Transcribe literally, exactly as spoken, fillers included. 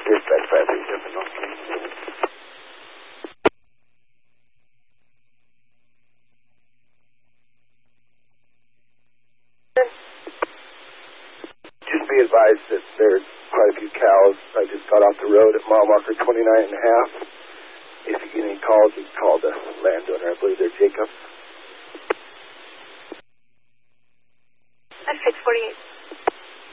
Dispatch five three seven. Just be advised that there's quite a few cows. I just got off the road at mile marker twenty-nine and a half. If you get any calls, you can call the landowner. I believe they're Jacob. At six forty-eight.